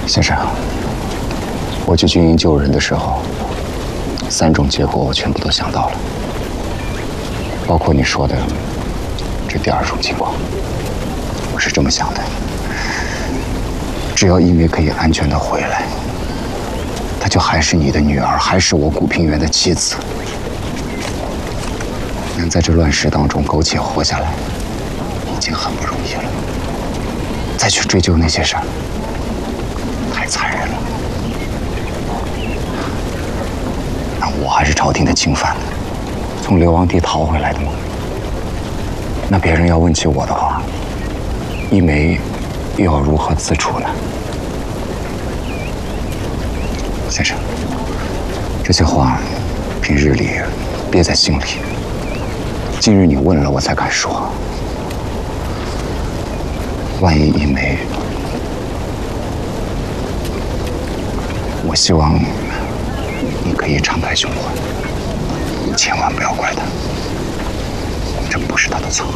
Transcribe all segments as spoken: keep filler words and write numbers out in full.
先生，我去军营救人的时候，三种结果我全部都想到了，包括你说的这第二种情况。我是这么想的：只要一梅可以安全的回来，她就还是你的女儿，还是我古平原的妻子。能在这乱世当中苟且活下来，已经很不容易了。再去追究那些事儿，太残忍了。那我还是朝廷的钦犯，从流亡地逃回来的吗？那别人要问起我的话，一梅又要如何自处呢？先生，这些话平日里憋在心里，今日你问了，我才敢说。万一一梅，我希望你可以敞开胸怀，千万不要怪他，这不是他的错。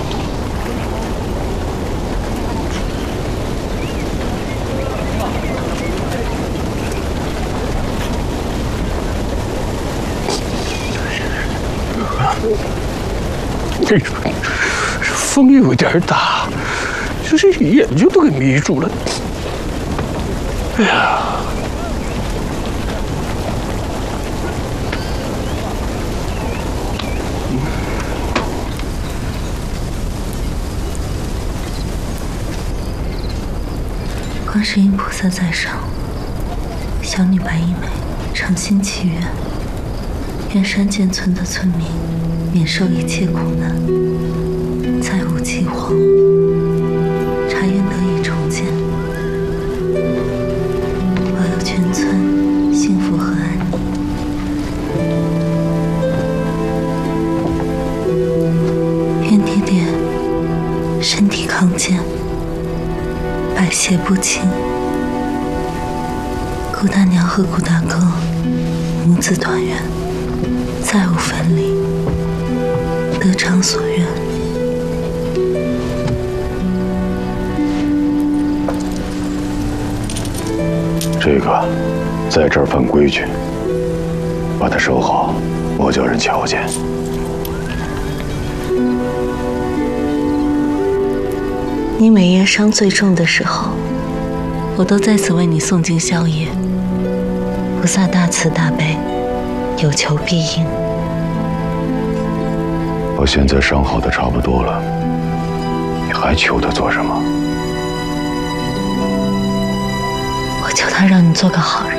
这个风有点大，就是眼睛都给迷住了。哎呀！ 观世音菩萨在上，小女白一梅诚心祈愿，愿山涧村的村民免受一切苦难，再无饥荒，茶园得以重建，保佑全村幸福和安宁。愿爹爹身体康健，百邪不侵。顾大娘和顾大哥母子团圆，再无分离，得偿所愿。 这个在这儿犯规矩，把它收好，莫叫人瞧见。 你每夜伤最重的时候，我都在此为你诵经消业。菩萨大慈大悲，有求必应。 我现在伤好的差不多了，你还求他做什么？ 我求他让你做个好人。